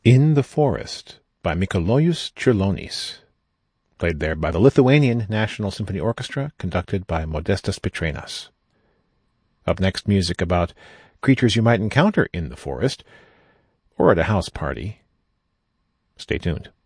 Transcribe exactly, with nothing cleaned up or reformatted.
In the Forest by Mikalojus Čiurlionis, played there by the Lithuanian National Symphony Orchestra, conducted by Modestas Pitrenas. Up next, music about creatures you might encounter in the forest or at a house party. Stay tuned.